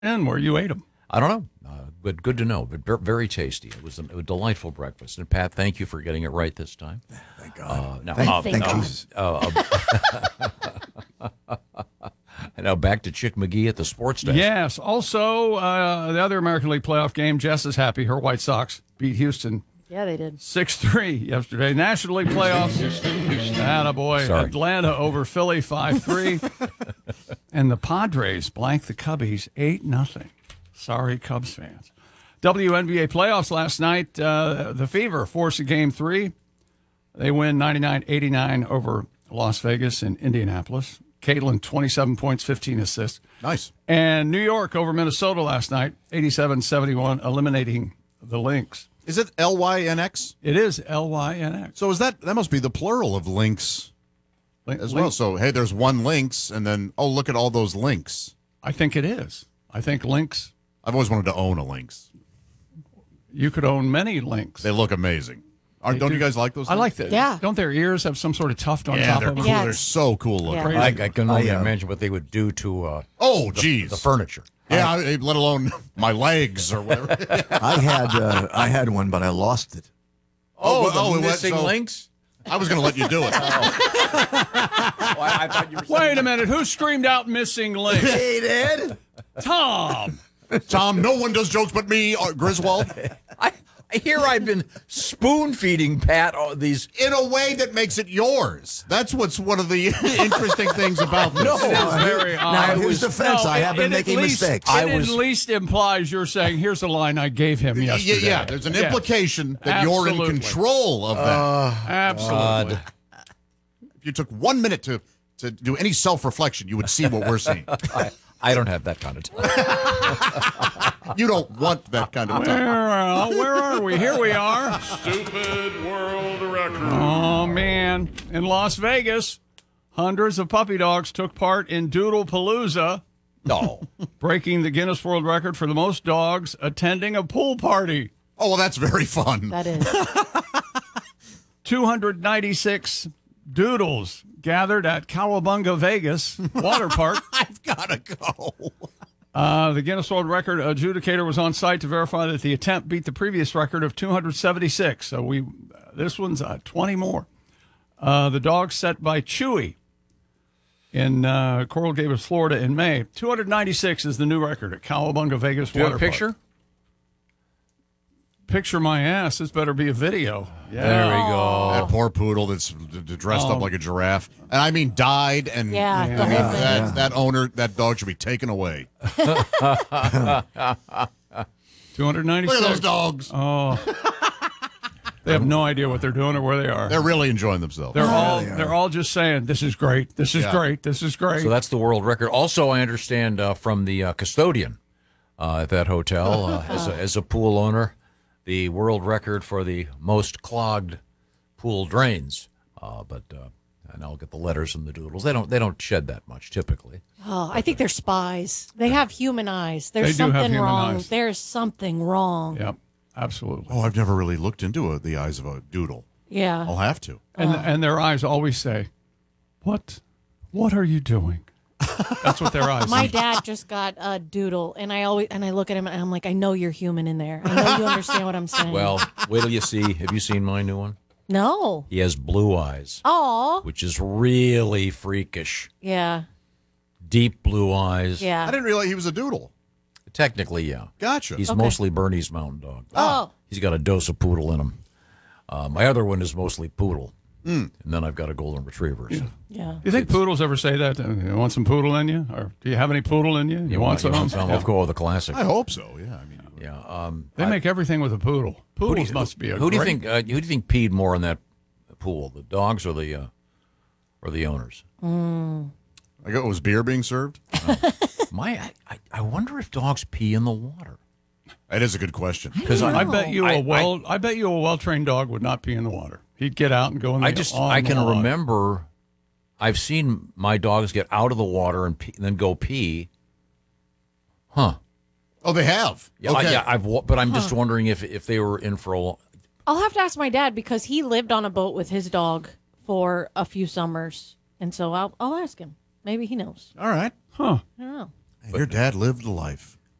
in where you ate them? I don't know, but good to know. But very tasty. It was a delightful breakfast. And Pat, thank you for getting it right this time. Thank God. Thank Jesus. Now back to Chick McGee at the sports desk. Yes. Also, the other American League playoff game, Jess is happy. Her White Sox beat Houston Yeah, they did. 6-3 yesterday. National League playoffs. Attaboy. Sorry. Atlanta over Philly 5-3. And the Padres blanked the Cubbies 8-0. Sorry, Cubs fans. WNBA playoffs last night. The Fever forced a game 3. They win 99-89 over Las Vegas and Indianapolis. Caitlin, 27 points, 15 assists. Nice. And New York over Minnesota last night, 87-71, eliminating the Lynx. Is it LYNX? It is LYNX. So that must be the plural of links as well. So, hey, there's one Lynx, and then, oh, look at all those links. I think it is. I think Lynx, I've always wanted to own a Lynx. you could own many Lynx. They look amazing. Don't you guys like those? I like that. Yeah. Don't their ears have some sort of tuft on top they're of cool. them? Yeah. They're so cool looking. Yeah. I can only imagine what they would do to Geez. the furniture. Yeah, let alone my legs or whatever. I had one, but I lost it. The it went missing so- links? I was going to let you do it. I thought you were Wait a minute. Who screamed out missing Lynx? Hey, Dad. Tom. Tom, no one does jokes but me, Griswold, I hear I've been spoon feeding Pat these. in a way that makes it yours. That's what's one of the interesting things about this. No. It is very Now, odd. his defense, I have been it at making least- mistakes. It at least implies you're saying, here's a line I gave him yesterday. Yeah, there's an Yeah. implication that you're Absolutely. in control of that. Absolutely. If you took 1 minute to do any self-reflection, you would see what we're seeing. I don't have that kind of time. You don't want that kind of time. Where are we? Here we are. Stupid world record. Oh, man. In Las Vegas, hundreds of puppy dogs took part in Doodle Palooza, No. breaking the Guinness World Record for the most dogs attending a pool party. Oh, well, that's very fun. That is. 296 doodles gathered at Cowabunga, Vegas water park. I've got to go. The Guinness World Record adjudicator was on site to verify that the attempt beat the previous record of 276. So this one's 20 more. The dog set by Chewy in Coral Gables, Florida in May. 296 is the new record at Cowabunga, Vegas Do you water have a park. picture? Picture my ass. This better be a video. Yeah. There we go. That poor poodle that's dressed up like a giraffe. And I mean died. And Yeah, the I mean, whole thing. that owner, that dog should be taken away. 296. Look at those dogs. Oh. They have no idea what they're doing or where they are. They're really enjoying themselves. They're all just saying, this is great. This is Yeah. great. This is great. So that's the world record. Also, I understand from the custodian at that hotel, as a pool owner, the world record for the most clogged pool drains. And I'll get the letters and the doodles. They don't shed that much typically. Oh, I think they're spies. They have human eyes. There's They do have something human wrong. eyes. There's something wrong. Yep, absolutely. Oh, I've never really looked into the eyes of a doodle. Yeah. I'll have to. And their eyes always say, What are you doing? That's what their eyes My say. dad just got a doodle, and I look at him and I'm like, I know you're human in there. I know you understand what I'm saying. Well, wait till you see. Have you seen my new one? No. He has blue eyes, Oh. which is really freakish. Yeah. Deep blue eyes. I Yeah. didn't realize he was a doodle. Technically, yeah. Gotcha. He's Okay. mostly Bernie's mountain dog. Oh. He's got a dose of poodle in him. My other one is mostly poodle. And then I've got a golden retriever. So. Yeah. Do you think poodles ever say that? You want some poodle in you? Or do you have any poodle in you? You want some? Of course, the classic. I hope so. Yeah. I mean, Yeah. They make everything with a poodle. Poodles must be a Who do you great- think? Who do you think peed more in that pool? The dogs or the owners? I got was beer being served. I wonder if dogs pee in the water. That is a good question. Because I bet you a well-trained dog would not pee in the water. He'd get out and go in the I can remember I've seen my dogs get out of the water and then go pee. Huh. Oh, they have. Yeah, Okay. but I'm just wondering if they were in for a long. I'll have to ask my dad because he lived on a boat with his dog for a few summers. And so I'll ask him. Maybe he knows. All right. Huh. I don't know. Your dad lived a life.